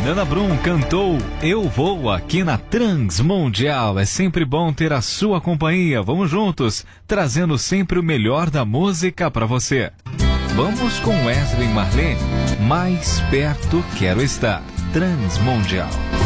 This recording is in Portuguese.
Nana Brum cantou Eu Vou aqui na Transmundial. É sempre bom ter a sua companhia. Vamos juntos, trazendo sempre o melhor da música para você. Vamos com Wesley Marlene. Mais perto quero estar. Transmundial.